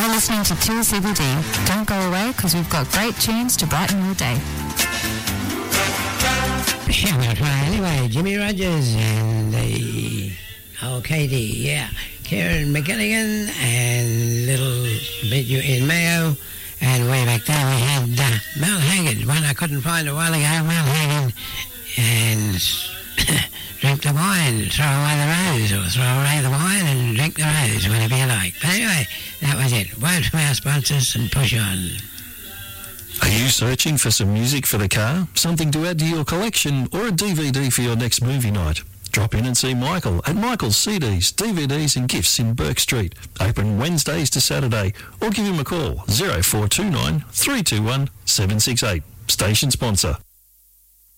You're listening to 2CBD. Don't go away because we've got great tunes to brighten your day. Yeah, we'll try anyway. Jimmy Rogers and the Katie, yeah. Kieran McGilligan and Little Bit You in Mayo. And way back there we had Mel Haggard, one I couldn't find a while ago, Mel Haggard. And drink the wine, throw away the rose, or throw away the wine and drink the rose, whatever you like. But anyway, that was it. Words from our sponsors and push on. Are you searching for some music for the car, something to add to your collection, or a DVD for your next movie night? Drop in and see Michael at Michael's CDs, DVDs and Gifts in Burke Street. Open Wednesdays to Saturday, or give him a call 0429 321 768. Station sponsor.